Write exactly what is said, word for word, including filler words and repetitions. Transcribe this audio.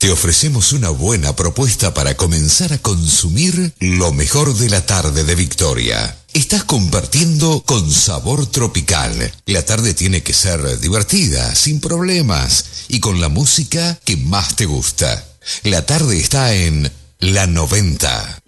Te ofrecemos una buena propuesta para comenzar a consumir lo mejor de la tarde de Victoria. Estás compartiendo con sabor tropical. La tarde tiene que ser divertida, sin problemas y con la música que más te gusta. La tarde está en La noventa.